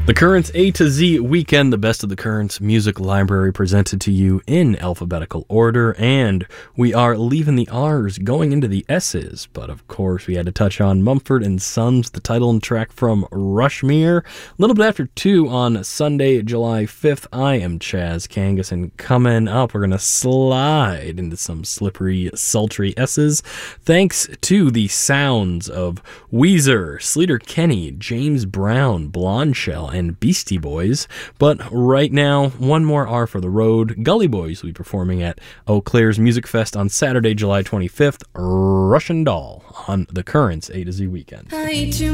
The Currents A to Z Weekend, the best of the Currents music library presented to you in alphabetical order, and we are leaving the R's, going into the S's, but of course we had to touch on Mumford & Sons, the title and track from Rushmere. A little bit after 2 on Sunday, July 5th, I am Chaz Kangas, and coming up, we're going to slide into some slippery, sultry S's, thanks to the sounds of Weezer, Sleater-Kinney, James Brown, Blondshell, and Beastie Boys. But right now, one more R for the road. Gully Boys will be performing at Eau Claire's Music Fest on Saturday, July 25th. Russian Doll on the Currents A to Z Weekend.